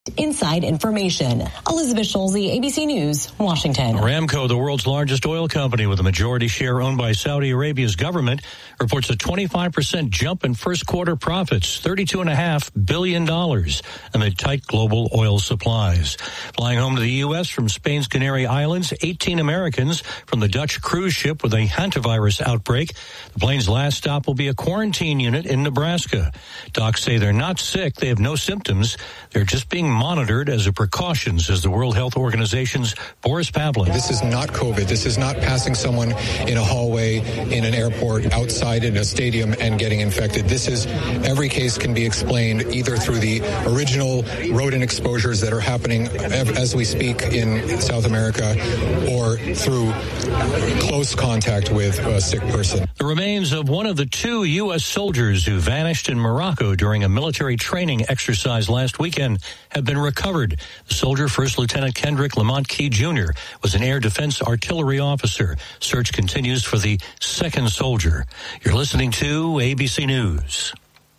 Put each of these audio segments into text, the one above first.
Inside information. Elizabeth Schulze, ABC News, Washington. Aramco, the world's largest oil company with a majority share owned by Saudi Arabia's government, reports a 25% jump in first quarter profits, $32.5 billion, amid tight global oil supplies. Flying home to the U.S. from Spain's Canary Islands, 18 Americans from the Dutch cruise ship with a hantavirus outbreak. The plane's last stop will be a quarantine unit in Nebraska. Docs say they're not sick. They have no symptoms. They're just being monitored as a precaution, says the World Health Organization's Boris Pavlik. This is not COVID. This is not passing someone in a hallway, in an airport, outside in a stadium and getting infected. This is, every case can be explained either through the original rodent exposures that are happening as we speak in South America or through close contact with a sick person. The remains of one of the two U.S. soldiers who vanished in Morocco during a military training exercise last weekend have been recovered. The soldier, First Lieutenant Kendrick Lamont Key Jr., was an air defense artillery officer. Search continues for the second soldier. You're listening to ABC News.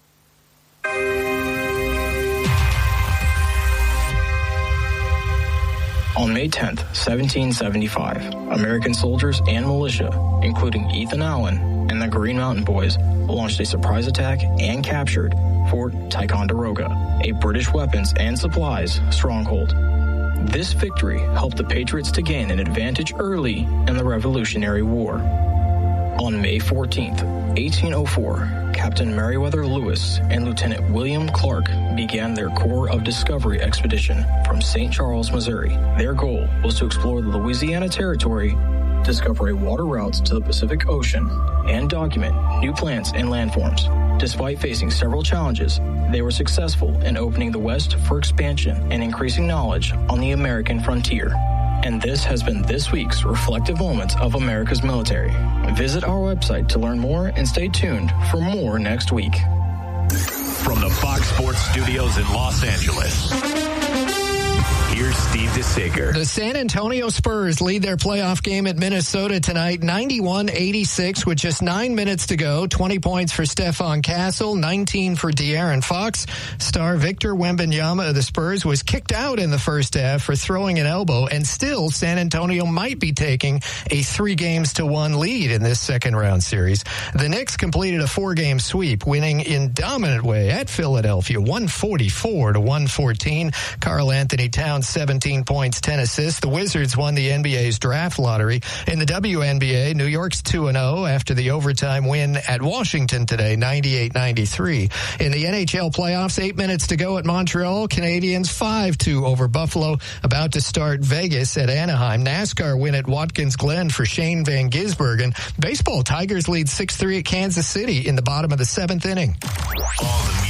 On May 10th, 1775, American soldiers and militia, including Ethan Allen and the Green Mountain Boys, launched a surprise attack and captured Fort Ticonderoga, a British weapons and supplies stronghold. This victory helped the Patriots to gain an advantage early in the Revolutionary War. On May 14th, 1804, Captain Meriwether Lewis and Lieutenant William Clark began their Corps of Discovery expedition from St. Charles, Missouri. Their goal was to explore the Louisiana Territory, discover water routes to the Pacific Ocean, and document new plants and landforms. Despite facing several challenges, they were successful in opening the West for expansion and increasing knowledge on the American frontier. And this has been this week's Reflective Moments of America's Military. Visit our website to learn more and stay tuned for more next week. From the Fox Sports Studios in Los Angeles, here's Steve DeSager. The San Antonio Spurs lead their playoff game at Minnesota tonight, 91-86, with just 9 minutes to go. 20 points for Stephon Castle, 19 for De'Aaron Fox. Star Victor Wembanyama of the Spurs was kicked out in the first half for throwing an elbow, and still San Antonio might be taking a 3-1 lead in this second-round series. The Knicks completed a 4-game sweep, winning in dominant way at Philadelphia, 144-114. Karl Anthony Towns, 17 points, 10 assists. The Wizards won the NBA's draft lottery. In the WNBA, New York's 2-0 after the overtime win at Washington today, 98-93. In the NHL playoffs, 8 minutes to go at Montreal. Canadiens 5-2 over Buffalo. About to start Vegas at Anaheim. NASCAR win at Watkins Glen for Shane Van Gisbergen. Baseball, Tigers lead 6-3 at Kansas City in the bottom of the 7th inning. All the